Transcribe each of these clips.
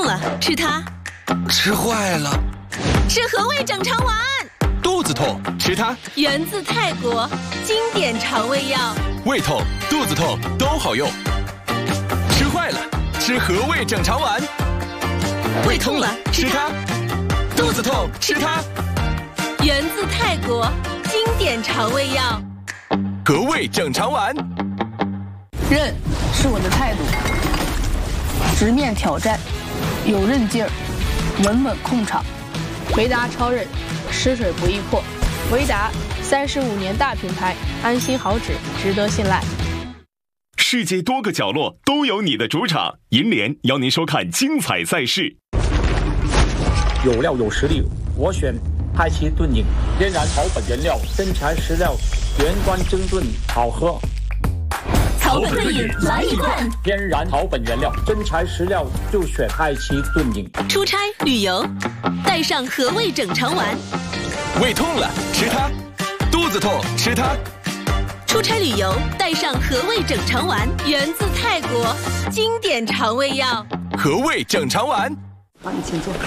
了吃它， 吃坏了吃和味整肠丸。 肚子痛吃它， 源自泰国，经典肠胃药。 胃痛、肚子痛都好用。吃坏了吃和味整肠丸。 胃痛了吃它， 肚子痛吃它。 源自泰国，经典肠胃药。 和味整肠丸。 韧是我的态度，直面挑战，有韧劲儿，稳稳控场。维达超韧，吃水不易破。维达35年大品牌，安心好纸，值得信赖。 世界多个角落都有你的主场，银联邀您收看精彩赛事。 有料有实力，我选太极炖饮，天然草本原料，真材实料，原装蒸炖，好喝。 草本炖饮来一罐， 天然草本原料，真材实料，就选太极炖饮。 出差旅游，带上和味整肠丸。 胃痛了吃它，肚子痛吃它。 出差旅游带上和味整肠丸，源自泰国，经典肠胃药。 和味整肠丸。 好，你请坐。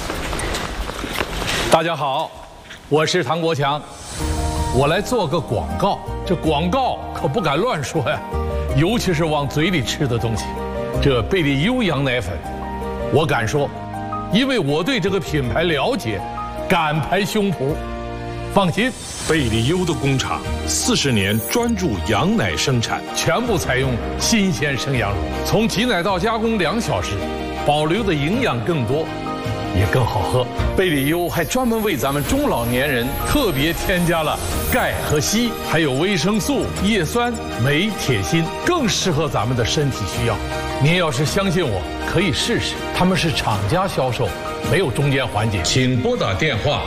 大家好，我是唐国强，我来做个广告。这广告可不敢乱说呀，尤其是往嘴里吃的东西。这贝利优羊奶粉，我敢说，因为我对这个品牌了解，敢拍胸脯。放心， 贝利优的工厂40年专注羊奶生产， 全部采用新鲜生羊乳，从挤奶到加工2小时，保留的营养更多，也更好喝。贝利优还专门为咱们中老年人特别添加了钙和硒，还有维生素、叶酸、镁、铁、锌，更适合咱们的身体需要。您要是相信我，可以试试。他们是厂家销售，没有中间环节。 请拨打电话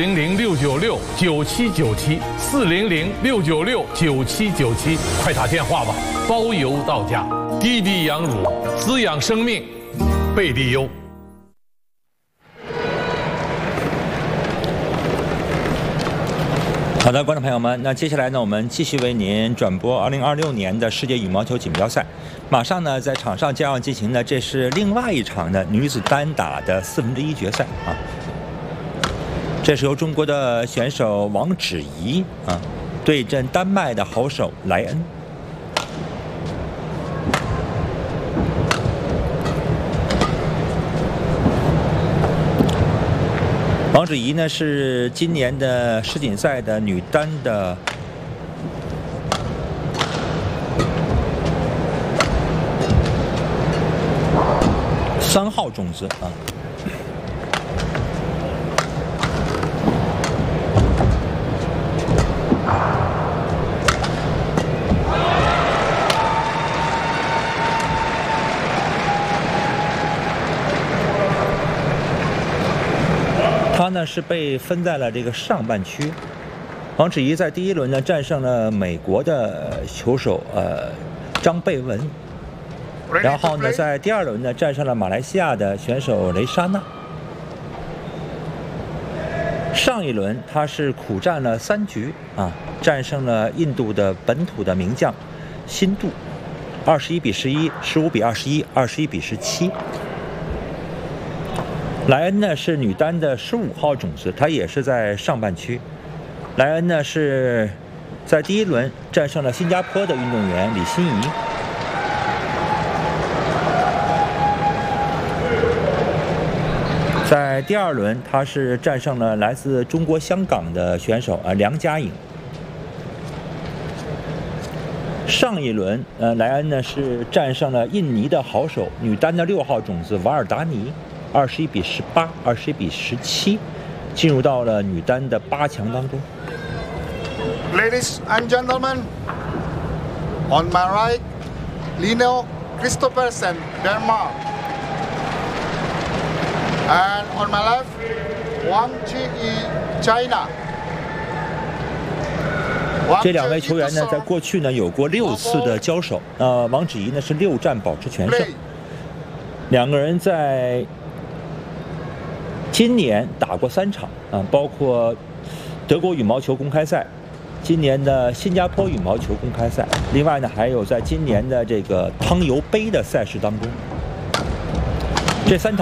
400-696-9797，400-696-9797，快打电话吧，包邮到家。滴滴羊乳，滋养生命，贝利优。 好的，观众朋友们，那接下来呢，我们继续为您转播2026年的世界羽毛球锦标赛。马上呢，在场上将要进行的，这是另外一场的女子单打的1/4决赛啊。这是由中国的选手王芷怡啊对阵丹麦的好手莱恩。王芷怡呢是今年的世锦赛的女单的3号种子啊。他呢是被分在了这个上半区。王芷怡在第1轮呢战胜了美国的球手张贝文，然后呢在第2轮呢战胜了马来西亚的选手雷莎娜。上一轮他是苦战了3局啊，战胜了印度的本土的名将辛杜，21-11、15-21、21-17。莱恩呢是女单的15号种子，她也是在上半区。莱恩呢是在第1轮战胜了新加坡的运动员李欣怡。在第2轮，她是战胜了来自中国香港的选手梁家颖。上一轮，莱恩呢是战胜了印尼的好手女单的6号种子瓦尔达尼。21-18、21-17，进入到了女单的8强当中。 Ladies and gentlemen, on my right, Lino Kristoffersen, Denmark, and on my left, Wang Zhiyi, China. 这2位球员呢，在过去呢有过6次的交手。王芷怡呢是6战保持全胜。2个人在今年打过3场啊，包括德国羽毛球公开赛，今年的新加坡羽毛球公开赛，另外呢还有在今年的这个汤尤杯的赛事当中，这3场。